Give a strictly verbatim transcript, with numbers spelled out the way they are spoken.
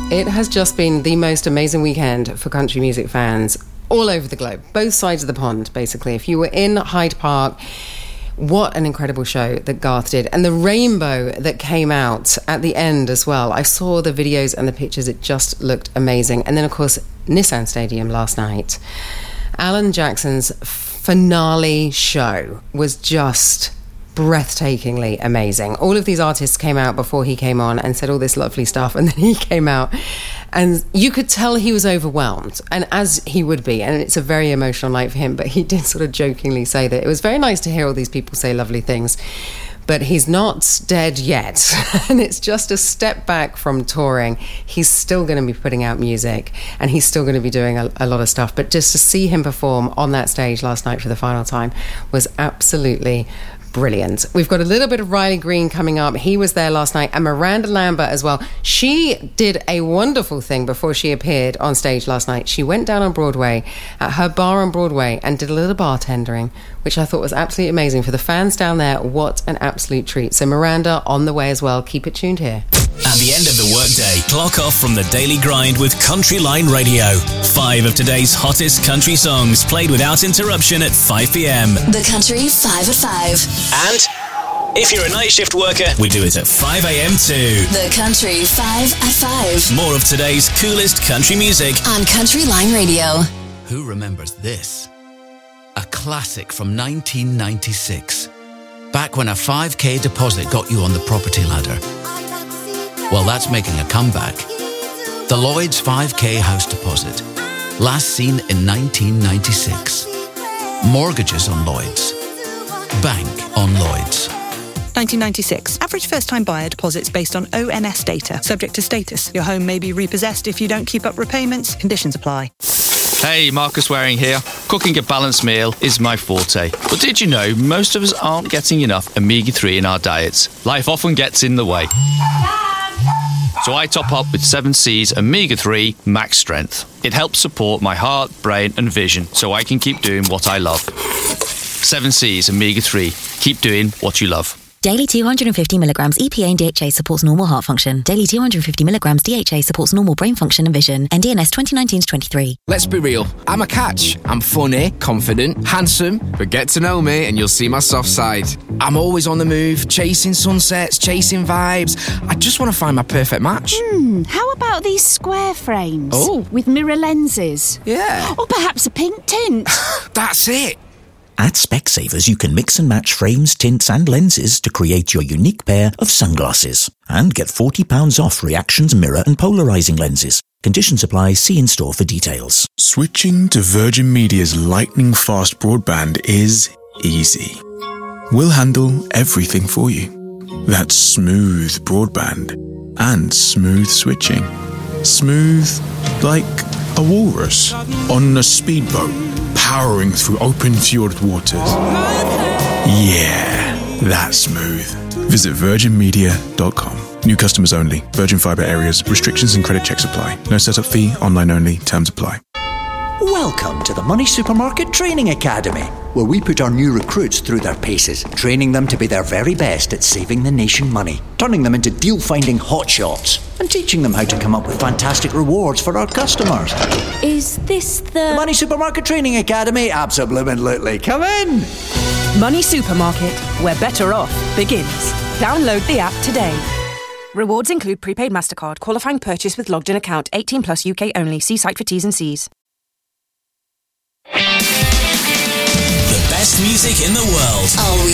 It has just been the most amazing weekend for country music fans all over the globe, both sides of the pond, basically. If you were in Hyde Park, what an incredible show that Garth did. And the rainbow that came out at the end as well. I saw the videos and the pictures. It just looked amazing. And then, of course, Nissan Stadium last night. Alan Jackson's finale show was just breathtakingly amazing. All of these artists came out before he came on and said all this lovely stuff, and then he came out and you could tell he was overwhelmed, and as he would be, and it's a very emotional night for him, but he did sort of jokingly say that it was very nice to hear all these people say lovely things, but he's not dead yet. And it's just a step back from touring. He's still going to be putting out music and he's still going to be doing a, a lot of stuff, but just to see him perform on that stage last night for the final time was absolutely brilliant. We've got a little bit of Riley Green coming up. He was there last night, and Miranda Lambert as well. She did a wonderful thing before she appeared on stage last night. She went down on Broadway at her bar on Broadway and did a little bartendering, which I thought was absolutely amazing. For the fans down there, what an absolute treat. So Miranda on the way as well. Keep it tuned here. At the end of the workday, clock off from the Daily Grind with Country Line Radio. Five of today's hottest country songs played without interruption at five p.m. The Country five at five. And if you're a night shift worker, we do it at five a.m. too. The Country five at five. More of today's coolest country music on Country Line Radio. Who remembers this? A classic from nineteen ninety-six. Back when a five k deposit got you on the property ladder. Well, that's making a comeback. The Lloyds five k house deposit. Last seen in nineteen ninety-six. Mortgages on Lloyds. Bank on Lloyds. nineteen ninety-six. Average first-time buyer deposits based on O N S data. Subject to status. Your home may be repossessed if you don't keep up repayments. Conditions apply. Hey, Marcus Waring here. Cooking a balanced meal is my forte. But did you know most of us aren't getting enough omega three in our diets? Life often gets in the way. So I top up with seven C's Omega three Max Strength. It helps support my heart, brain and vision so I can keep doing what I love. seven C's Omega three. Keep doing what you love. Daily two hundred fifty milligrams E P A and D H A supports normal heart function. Daily two hundred fifty milligrams D H A supports normal brain function and vision. N D N S twenty nineteen to twenty-three. Let's be real. I'm a catch. I'm funny, confident, handsome, but get to know me and you'll see my soft side. I'm always on the move, chasing sunsets, chasing vibes. I just want to find my perfect match. Hmm, how about these square frames? Oh. With mirror lenses? Yeah. Or perhaps a pink tint? That's it. At Specsavers, you can mix and match frames, tints and lenses to create your unique pair of sunglasses. And get forty pounds off Reactions mirror and polarising lenses. Conditions apply. See in store for details. Switching to Virgin Media's lightning-fast broadband is easy. We'll handle everything for you. That's smooth broadband and smooth switching. Smooth like a walrus on a speedboat, powering through open fjord waters. Yeah, that's smooth. Visit virgin media dot com. New customers only. Virgin Fibre areas. Restrictions and credit checks apply. No setup fee. Online only. Terms apply. Welcome to the Money Supermarket Training Academy, where we put our new recruits through their paces, training them to be their very best at saving the nation money, turning them into deal-finding hotshots, and teaching them how to come up with fantastic rewards for our customers. Is this the... The Money Supermarket Training Academy? Absolutely. Come in! Money Supermarket, where better off begins. Download the app today. Rewards include prepaid MasterCard, qualifying purchase with logged-in account, eighteen plus U K only. See site for T's and C's. The best music in the world. All week